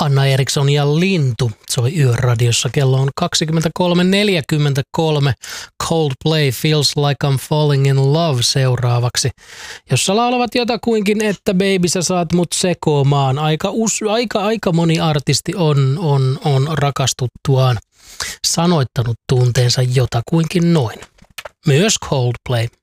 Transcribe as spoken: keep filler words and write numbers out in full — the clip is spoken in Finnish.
Johanna Eriksson ja Lintu soi Yöradiossa. Kello on kaksikymmentäkolme neljäkymmentäkolme. Coldplay Feels Like I'm Falling in Love seuraavaksi, jossa laulavat jotakuinkin, että baby sä saat mut sekoamaan. Aika, us, aika, aika moni artisti on, on, on rakastuttuaan sanoittanut tunteensa jotakuinkin noin. Myös Coldplay.